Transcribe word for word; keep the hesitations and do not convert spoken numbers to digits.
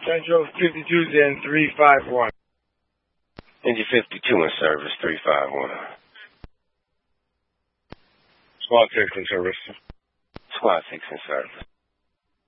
Central, fifty-two in three five one. Indy fifty-two in service, three five one. Squad six in service. Squad six in service.